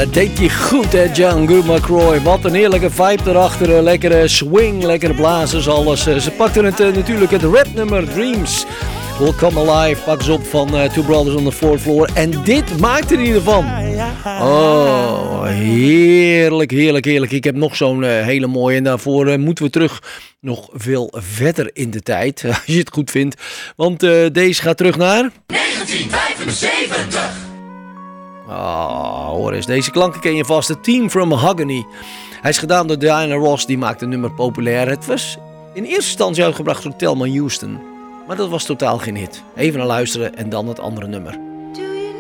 Dat deed hij goed, hè, Django McCroy. Wat een heerlijke vibe erachter. Lekkere swing, lekkere blazers, alles. Ze pakten het natuurlijk het rapnummer Dreams Will Come Alive. Pak ze op van Two Brothers on the Fourth Floor. En dit maakt er in ieder van. Oh, heerlijk, heerlijk, heerlijk. Ik heb nog zo'n hele mooie. En daarvoor moeten we terug nog veel verder in de tijd. Als je het goed vindt. Want deze gaat terug naar 1975. Hoor eens, deze klanken ken je vast. Het Team from Mahogany. Hij is gedaan door Diana Ross, die maakte het nummer populair. Het was in eerste instantie uitgebracht door Thelma Houston. Maar dat was totaal geen hit. Even naar luisteren en dan het andere nummer.